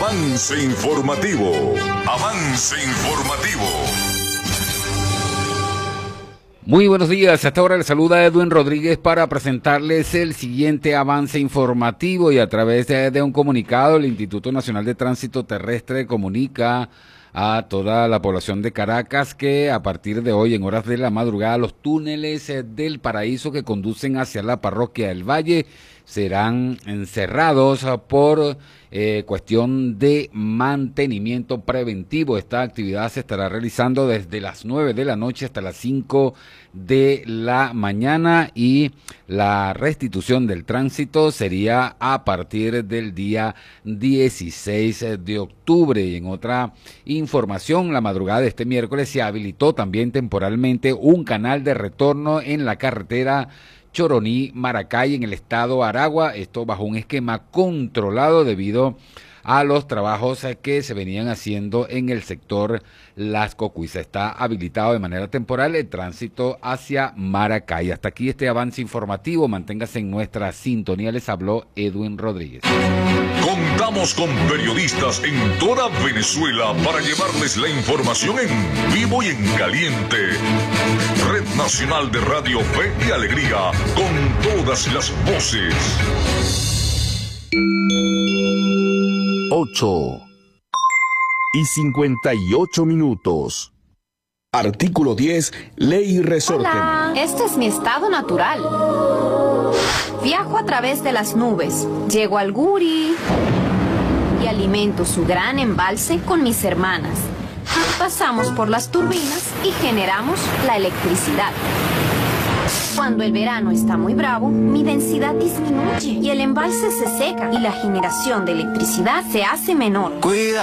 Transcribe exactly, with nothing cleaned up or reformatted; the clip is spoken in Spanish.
Avance informativo. Avance informativo. Muy buenos días, hasta ahora les saluda Edwin Rodríguez para presentarles el siguiente avance informativo y a través de, de un comunicado el Instituto Nacional de Tránsito Terrestre comunica a toda la población de Caracas que a partir de hoy en horas de la madrugada los túneles del Paraíso que conducen hacia la parroquia del Valle serán encerrados por eh, cuestión de mantenimiento preventivo. Esta actividad se estará realizando desde las nueve de la noche hasta las cinco de la mañana y la restitución del tránsito sería a partir del día dieciséis de octubre. Y en otra información, la madrugada de este miércoles se habilitó también temporalmente un canal de retorno en la carretera Choroní-Maracay en el estado Aragua, esto bajo un esquema controlado debido a los trabajos que se venían haciendo en el sector Las Cocuizas. Está habilitado de manera temporal el tránsito hacia Maracay. Hasta aquí este avance informativo, manténgase en nuestra sintonía, les habló Edwin Rodríguez. Contamos con periodistas en toda Venezuela para llevarles la información en vivo y en caliente. Red Nacional de Radio Fe y Alegría, con todas las voces. ocho y cincuenta y ocho minutos. Artículo diez, Ley Resorte. Hola, este es mi estado natural. Viajo a través de las nubes, llego al Guri y alimento su gran embalse con mis hermanas. Pasamos por las turbinas y generamos la electricidad. Cuando el verano está muy bravo, mi densidad disminuye y el embalse se seca y la generación de electricidad se hace menor. Cuida.